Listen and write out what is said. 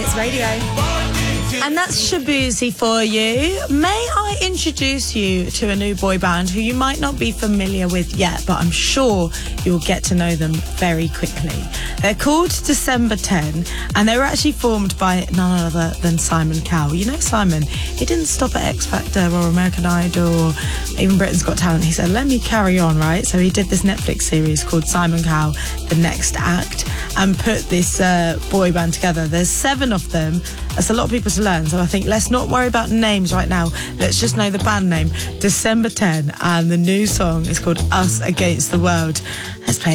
Hits Radio. And that's Shaboozey for you. May I introduce you to a new boy band who you might not be familiar with yet, but I'm sure you'll get to know them very quickly. They're called December 10, and they were actually formed by none other than Simon Cowell. You know Simon, he didn't stop at X Factor or American Idol or even Britain's Got Talent. He said, let me carry on, right? So he did this Netflix series called Simon Cowell, The Next Act, and put this boy band together. There's 7 of them. That's a lot of people to learn, so I think let's not worry about names right now. Let's just know the band name, December 10, and the new song is called Us Against the World. Let's play